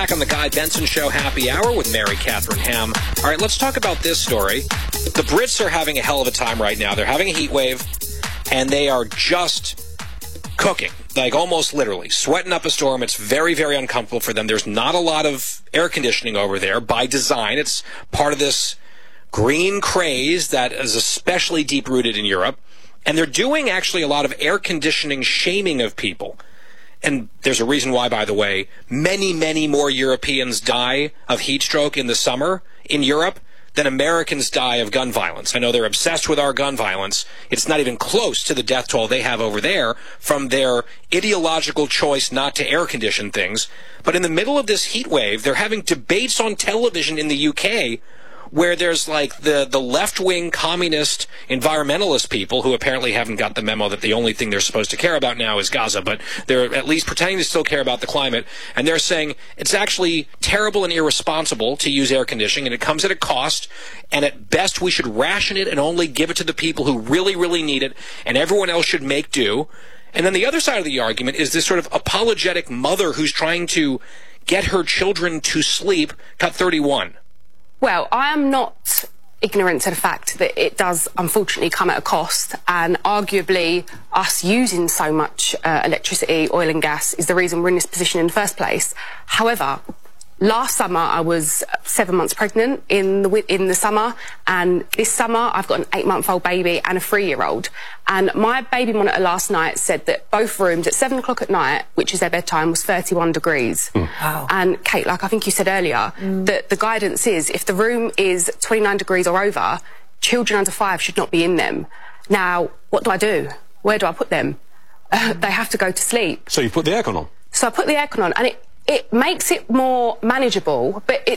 back on the Guy Benson Show Happy Hour with Mary Catherine Ham. All right, let's talk about this story. The Brits are having a hell of a time right now. They're having a heat wave, and they are just cooking, like almost literally, sweating up a storm. It's very, very uncomfortable for them. There's not a lot of air conditioning over there by design. It's part of this green craze that is especially deep-rooted in Europe. And they're doing actually a lot of air conditioning shaming of people. And there's a reason why, by the way, many, many more Europeans die of heat stroke in the summer in Europe than Americans die of gun violence. I know they're obsessed with our gun violence. It's not even close to the death toll they have over there from their ideological choice not to air condition things. But in the middle of this heat wave, they're having debates on television in the UK where there's like the left-wing communist environmentalist people who apparently haven't got the memo that the only thing they're supposed to care about now is Gaza, but they're at least pretending to still care about the climate, and they're saying it's actually terrible and irresponsible to use air conditioning, and it comes at a cost, and at best we should ration it and only give it to the people who really, really need it, and everyone else should make do. And then the other side of the argument is this sort of apologetic mother who's trying to get her children to sleep. Cut 31. Well, I am not ignorant to the fact that it does unfortunately come at a cost, and arguably us using so much electricity, oil and gas is the reason we're in this position in the first place. However, last summer I was 7 months pregnant in the summer, and this summer I've got an 8-month-old baby and a 3-year-old. And my baby monitor last night said that both rooms at 7 o'clock at night, which is their bedtime, was 31 degrees. Wow. And Kate, like I think you said earlier, that the guidance is if the room is 29 degrees or over, children under 5 should not be in them. Now, what do? Where do I put them? They have to go to sleep. So you put the aircon on? So I put the aircon on, and it makes it more manageable, but